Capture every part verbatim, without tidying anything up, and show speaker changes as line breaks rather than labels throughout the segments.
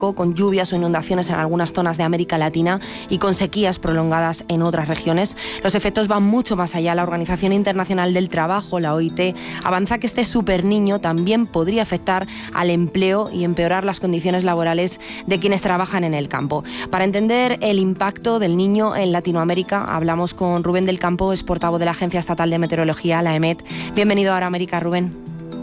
con lluvias o inundaciones en algunas zonas de América Latina y con sequías prolongadas en otras regiones. Los efectos van mucho más allá. La Organización Internacional del Trabajo, la O I T, avanza que este superniño también podría afectar al empleo y empeorar las condiciones laborales de quienes trabajan en el campo. Para entender el impacto del niño en Latinoamérica, hablamos con Rubén del Campo, es portavoz de la Agencia Estatal de Meteorología, la EMET. Bienvenido a Ahora América, Rubén.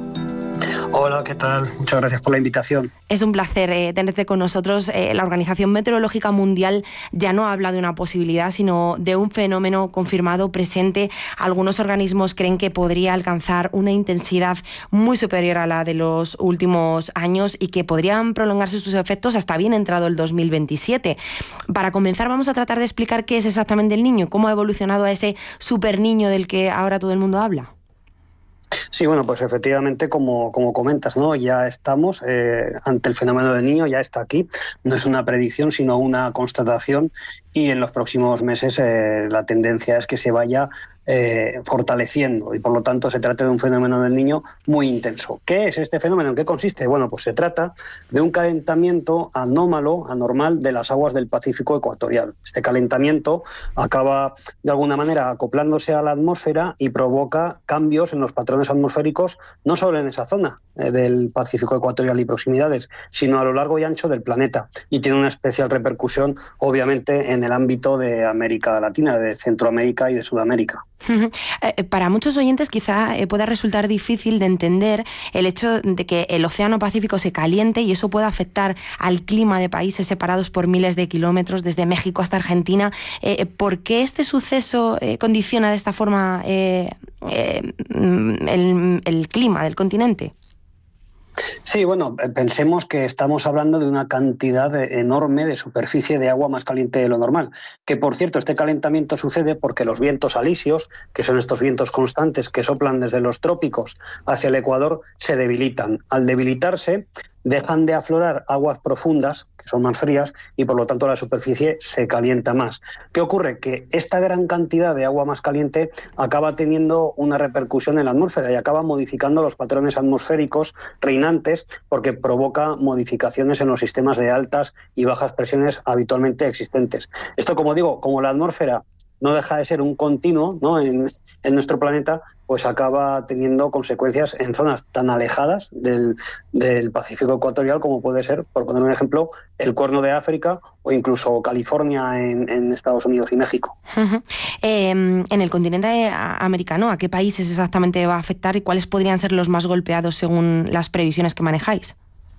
Hola, ¿qué tal? Muchas gracias por la invitación.
Es un placer eh, tenerte con nosotros. Eh, la Organización Meteorológica Mundial ya no habla de una posibilidad, sino de un fenómeno confirmado, presente. Algunos organismos creen que podría alcanzar una intensidad muy superior a la de los últimos años y que podrían prolongarse sus efectos hasta bien entrado el dos mil veintisiete. Para comenzar, vamos a tratar de explicar qué es exactamente el niño, cómo ha evolucionado a ese superniño del que ahora todo el mundo habla.
Sí, bueno, pues efectivamente, como, como comentas, ¿no? Ya estamos eh, ante el fenómeno del niño, ya está aquí. No es una predicción, sino una constatación, y en los próximos meses eh, la tendencia es que se vaya eh, fortaleciendo y por lo tanto se trata de un fenómeno del niño muy intenso. ¿Qué es este fenómeno? ¿En qué consiste? Bueno, pues se trata de un calentamiento anómalo, anormal de las aguas del Pacífico ecuatorial. Este calentamiento acaba de alguna manera acoplándose a la atmósfera y provoca cambios en los patrones atmosféricos, no solo en esa zona eh, del Pacífico ecuatorial y proximidades, sino a lo largo y ancho del planeta, y tiene una especial repercusión obviamente en el ámbito de América Latina, de Centroamérica y de Sudamérica.
Para muchos oyentes quizá pueda resultar difícil de entender el hecho de que el Océano Pacífico se caliente y eso pueda afectar al clima de países separados por miles de kilómetros, desde México hasta Argentina. ¿Por qué este suceso condiciona de esta forma eh, eh, el, el clima del continente?
Sí, bueno, pensemos que estamos hablando de una cantidad enorme de superficie de agua más caliente de lo normal. Que, por cierto, este calentamiento sucede porque los vientos alisios, que son estos vientos constantes que soplan desde los trópicos hacia el Ecuador, se debilitan. Al debilitarse, dejan de aflorar aguas profundas, que son más frías, y por lo tanto la superficie se calienta más. ¿Qué ocurre? Que esta gran cantidad de agua más caliente acaba teniendo una repercusión en la atmósfera y acaba modificando los patrones atmosféricos reinantes, porque provoca modificaciones en los sistemas de altas y bajas presiones habitualmente existentes. Esto, como digo, como la atmósfera no deja de ser un continuo, ¿no?, en, en nuestro planeta, pues acaba teniendo consecuencias en zonas tan alejadas del, del Pacífico ecuatorial como puede ser, por poner un ejemplo, el Cuerno de África o incluso California en, en Estados Unidos y México.
Uh-huh. Eh, en el continente americano, ¿a qué países exactamente va a afectar y cuáles podrían ser los más golpeados según las previsiones que manejáis?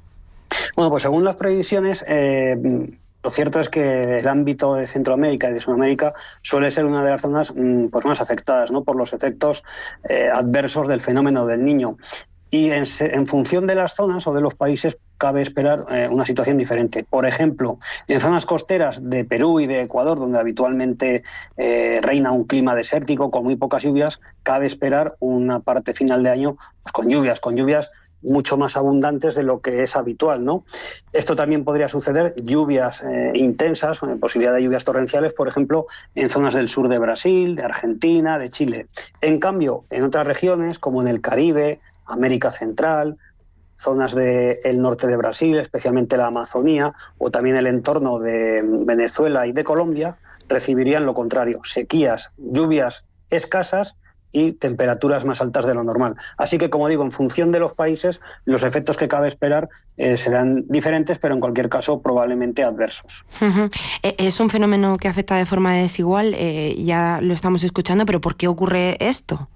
Bueno, pues según las previsiones, eh, lo cierto es que el ámbito de Centroamérica y de Sudamérica suele ser una de las zonas pues, más afectadas, ¿no?, por los efectos eh, adversos del fenómeno del niño. Y en, en función de las zonas o de los países cabe esperar eh, una situación diferente. Por ejemplo, en zonas costeras de Perú y de Ecuador, donde habitualmente eh, reina un clima desértico con muy pocas lluvias, cabe esperar una parte final de año pues, con lluvias, con lluvias mucho más abundantes de lo que es habitual, ¿no? Esto también podría suceder, lluvias eh, intensas, posibilidad de lluvias torrenciales, por ejemplo, en zonas del sur de Brasil, de Argentina, de Chile. En cambio, en otras regiones, como en el Caribe, América Central, zonas del norte de Brasil, especialmente la Amazonía, o también el entorno de Venezuela y de Colombia, recibirían lo contrario, sequías, lluvias escasas y temperaturas más altas de lo normal. Así que, como digo, en función de los países, los efectos que cabe esperar eh, serán diferentes, pero en cualquier caso probablemente adversos.
Uh-huh. Es un fenómeno que afecta de forma desigual, eh, ya lo estamos escuchando, pero ¿por qué ocurre esto?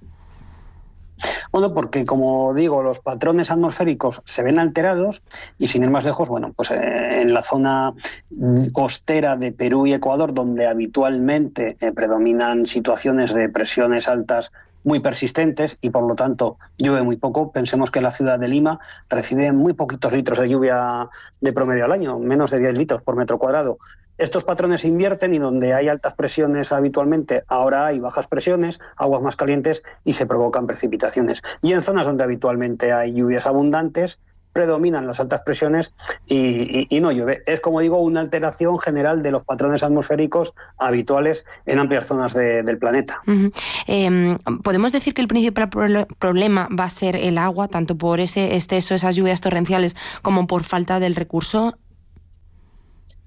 Bueno, porque, como digo, los patrones atmosféricos se ven alterados y, sin ir más lejos, bueno, pues eh, en la zona costera de Perú y Ecuador, donde habitualmente eh, predominan situaciones de presiones altas muy persistentes y, por lo tanto, llueve muy poco. Pensemos que la ciudad de Lima recibe muy poquitos litros de lluvia de promedio al año, menos de diez litros por metro cuadrado. Estos patrones se invierten y donde hay altas presiones habitualmente, ahora hay bajas presiones, aguas más calientes y se provocan precipitaciones. Y en zonas donde habitualmente hay lluvias abundantes, predominan las altas presiones y, y, y no llueve. Es, como digo, una alteración general de los patrones atmosféricos habituales en amplias zonas de, del planeta.
Uh-huh. Eh, ¿Podemos decir que el principal pro- problema va a ser el agua, tanto por ese exceso, esas lluvias torrenciales, como por falta del recurso?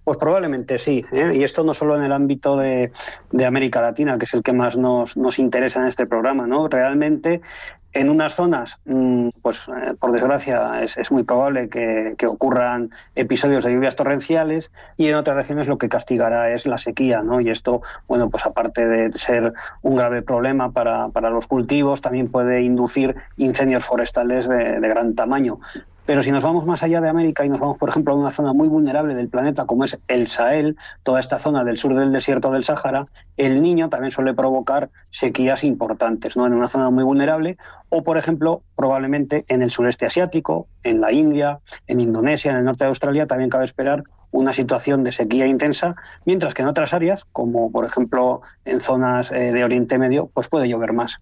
Pues probablemente sí, ¿eh? Y esto no solo en el ámbito de, de América Latina, que es el que más nos, nos interesa en este programa, ¿no? Realmente en unas zonas, pues eh, por desgracia, es, es muy probable que, que ocurran episodios de lluvias torrenciales, y en otras regiones lo que castigará es la sequía, ¿no? Y esto, bueno, pues aparte de ser un grave problema para, para los cultivos, también puede inducir incendios forestales de, de gran tamaño. Pero si nos vamos más allá de América y nos vamos, por ejemplo, a una zona muy vulnerable del planeta como es el Sahel, toda esta zona del sur del desierto del Sáhara, el Niño también suele provocar sequías importantes, ¿no? En una zona muy vulnerable, o, por ejemplo, probablemente en el sureste asiático, en la India, en Indonesia, en el norte de Australia, también cabe esperar una situación de sequía intensa, mientras que en otras áreas, como por ejemplo en zonas eh, de Oriente Medio, pues puede llover más.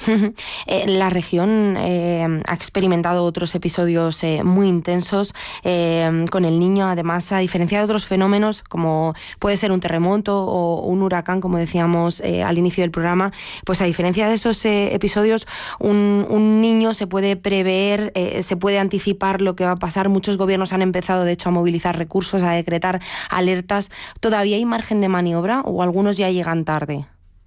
La región eh, ha experimentado otros episodios eh, muy intensos eh, con el Niño. Además, a diferencia de otros fenómenos como puede ser un terremoto o un huracán, como decíamos eh, al inicio del programa, pues a diferencia de esos eh, episodios, un, un niño se puede prever, eh, se puede anticipar lo que va a pasar. Muchos gobiernos han empezado, de hecho, a movilizar recursos, a decretar alertas. ¿Todavía hay margen de maniobra o algunos ya llegan tarde?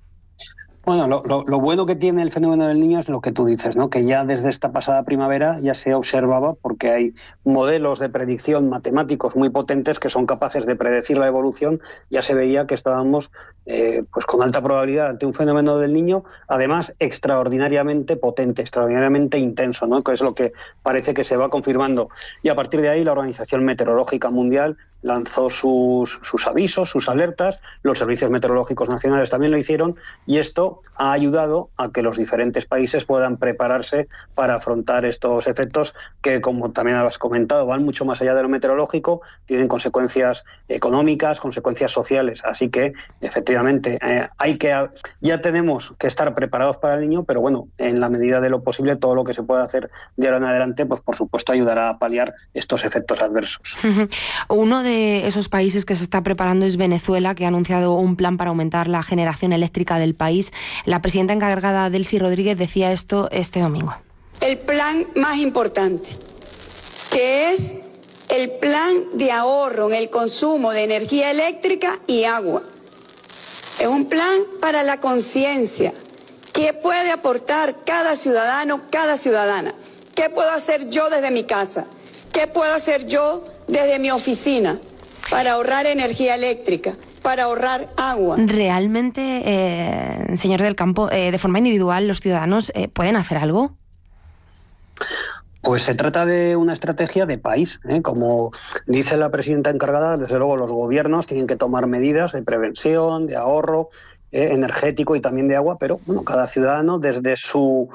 Bueno, lo, lo, lo bueno que tiene el fenómeno del Niño es lo que tú dices, ¿no? Que ya desde esta pasada primavera ya se observaba, porque hay modelos de predicción matemáticos muy potentes que son capaces de predecir la evolución. Ya se veía que estábamos eh, pues con alta probabilidad ante un fenómeno del Niño, además extraordinariamente potente, extraordinariamente intenso, ¿no? Que es lo que parece que se va confirmando. Y a partir de ahí la Organización Meteorológica Mundial lanzó sus, sus avisos, sus alertas, los servicios meteorológicos nacionales también lo hicieron, y esto ha ayudado a que los diferentes países puedan prepararse para afrontar estos efectos que, como también has comentado, van mucho más allá de lo meteorológico, tienen consecuencias económicas, consecuencias sociales. Así que, efectivamente, eh, hay que ya tenemos que estar preparados para el Niño, pero bueno, en la medida de lo posible, todo lo que se pueda hacer de ahora en adelante, pues por supuesto ayudará a paliar estos efectos adversos.
Uno de esos países que se está preparando es Venezuela, que ha anunciado un plan para aumentar la generación eléctrica del país. La presidenta encargada, Delcy Rodríguez, decía esto este domingo.
El plan más importante, que es el plan de ahorro en el consumo de energía eléctrica y agua. Es un plan para la conciencia. ¿Qué puede aportar cada ciudadano, cada ciudadana? ¿Qué puedo hacer yo desde mi casa? ¿Qué puedo hacer yo desde mi oficina para ahorrar energía eléctrica, para ahorrar agua?
¿Realmente, eh, señor del Campo, eh, de forma individual, los ciudadanos eh, pueden hacer algo?
Pues se trata de una estrategia de país, ¿eh? Como dice la presidenta encargada, desde luego los gobiernos tienen que tomar medidas de prevención, de ahorro Eh, energético y también de agua, pero bueno, cada ciudadano desde su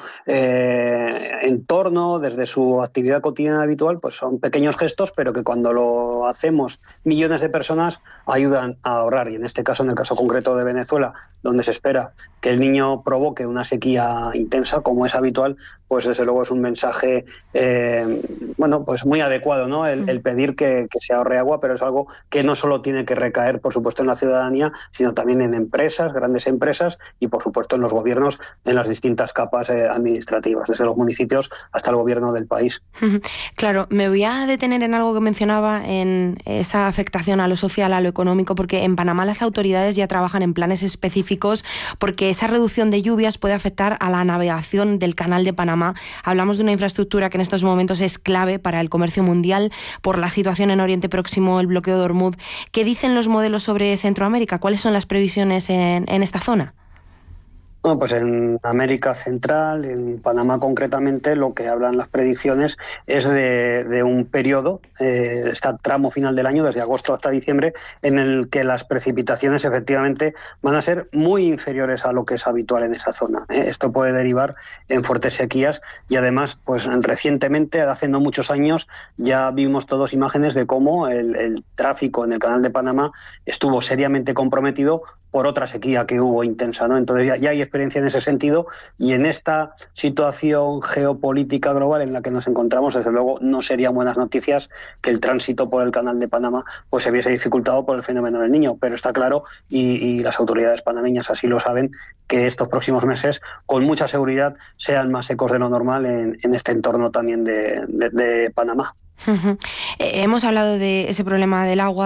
eh, entorno, desde su actividad cotidiana habitual, pues son pequeños gestos, pero que cuando lo hacemos millones de personas ayudan a ahorrar. Y en este caso, en el caso concreto de Venezuela, donde se espera que el Niño provoque una sequía intensa, como es habitual, pues desde luego es un mensaje eh, bueno, pues muy adecuado, ¿no? El, el pedir que, que se ahorre agua, pero es algo que no solo tiene que recaer, por supuesto, en la ciudadanía, sino también en empresas, grandes empresas y, por supuesto, en los gobiernos, en las distintas capas eh, administrativas, desde los municipios hasta el gobierno del país.
Claro, me voy a detener en algo que mencionaba, en esa afectación a lo social, a lo económico, porque en Panamá las autoridades ya trabajan en planes específicos porque esa reducción de lluvias puede afectar a la navegación del Canal de Panamá. Hablamos de una infraestructura que en estos momentos es clave para el comercio mundial por la situación en Oriente Próximo, el bloqueo de Hormuz. ¿Qué dicen los modelos sobre Centroamérica? ¿Cuáles son las previsiones en, en esta zona?
Bueno, pues en América Central, en Panamá concretamente, lo que hablan las predicciones es de, de un periodo, eh, este tramo final del año, desde agosto hasta diciembre, en el que las precipitaciones efectivamente van a ser muy inferiores a lo que es habitual en esa zona, ¿eh? Esto puede derivar en fuertes sequías y además, pues recientemente, hace no muchos años, ya vimos todos imágenes de cómo el, el tráfico en el Canal de Panamá estuvo seriamente comprometido por otra sequía que hubo intensa, ¿no? Entonces ya, ya hay experiencia en ese sentido, y en esta situación geopolítica global en la que nos encontramos, desde luego no serían buenas noticias que el tránsito por el Canal de Panamá pues se viese dificultado por el fenómeno del Niño, pero está claro, y, y las autoridades panameñas así lo saben, que estos próximos meses con mucha seguridad sean más secos de lo normal en, en este entorno también de, de, de Panamá.
Uh-huh. Eh, hemos hablado de ese problema del agua,